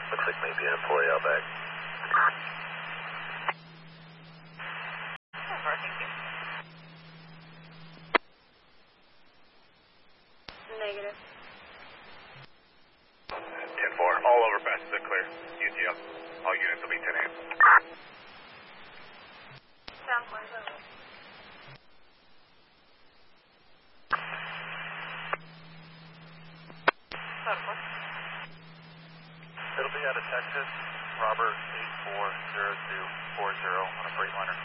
Looks like maybe an employee out back. So far, thank you. Negative. 10-4, all over passes are clear. UTF. All units will be 10 8. Sound point over. It'll be out of Texas, Robert 840240 on a Freightliner.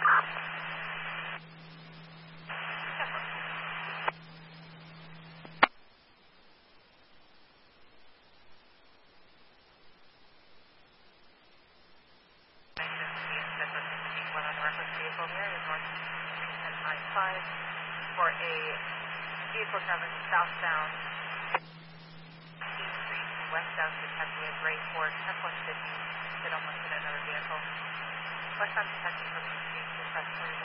For a vehicle traveling southbound Street to westbound Kentucky, a gray Ford F-150 hit almost in another vehicle. Westbound Kentucky from East Street to West 41.